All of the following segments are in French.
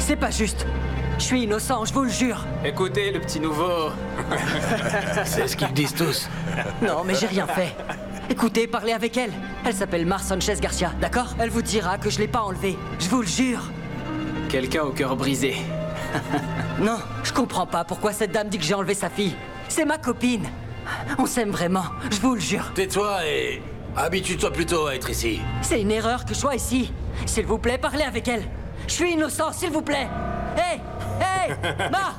C'est pas juste. Je suis innocent, je vous le jure. Écoutez, le petit nouveau. C'est ce qu'ils disent tous. Non, mais j'ai rien fait. Écoutez, parlez avec elle. Elle s'appelle Mar Sanchez Garcia, d'accord? Elle vous dira que je l'ai pas enlevée. Je vous le jure. Quelqu'un au cœur brisé. Non, je comprends pas pourquoi cette dame dit que j'ai enlevé sa fille. C'est ma copine. On s'aime vraiment, je vous le jure. Tais-toi et habitue-toi plutôt à être ici. C'est une erreur que je sois ici. S'il vous plaît, parlez avec elle. Je suis innocent, s'il vous plaît. Hé! Hé! Mar!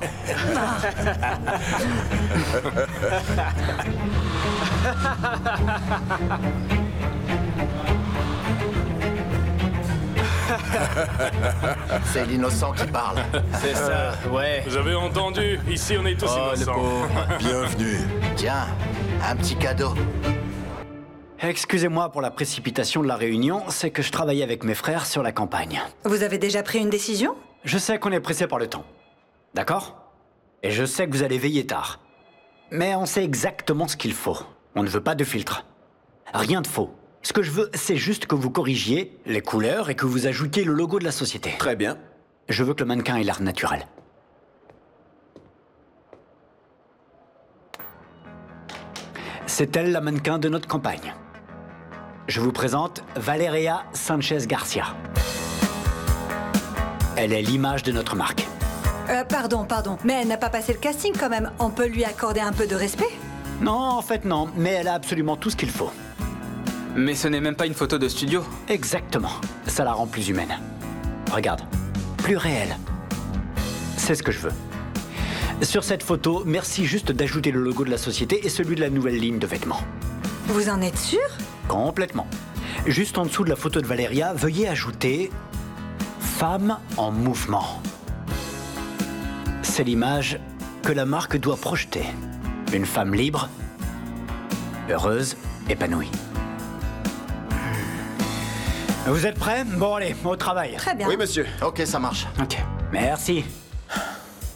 C'est l'innocent qui parle. C'est ça, ouais. J'avais entendu. Ici, on est tous Oh, le innocents. pauvre. Bienvenue. Tiens, un petit cadeau. Excusez-moi pour la précipitation de la réunion, c'est que je travaillais avec mes frères sur la campagne. Vous avez déjà pris une décision? Je sais qu'on est pressé par le temps. D'accord? Et je sais que vous allez veiller tard. Mais on sait exactement ce qu'il faut. On ne veut pas de filtre. Rien de faux. Ce que je veux, c'est juste que vous corrigiez les couleurs et que vous ajoutiez le logo de la société. Très bien. Je veux que le mannequin ait l'air naturel. C'est elle la mannequin de notre campagne. Je vous présente Valeria Sanchez Garcia. Elle est l'image de notre marque. Pardon, mais elle n'a pas passé le casting quand même. On peut lui accorder un peu de respect? Non, en fait non, mais elle a absolument tout ce qu'il faut. Mais ce n'est même pas une photo de studio. Exactement. Ça la rend plus humaine. Regarde. Plus réelle. C'est ce que je veux. Sur cette photo, merci juste d'ajouter le logo de la société et celui de la nouvelle ligne de vêtements. Vous en êtes sûr? Complètement. Juste en dessous de la photo de Valeria, veuillez ajouter « Femme en mouvement ». C'est l'image que la marque doit projeter. Une femme libre, heureuse, épanouie. Vous êtes prêts? Bon allez, au travail. Très bien. Oui, monsieur. Ok, ça marche. Ok, merci.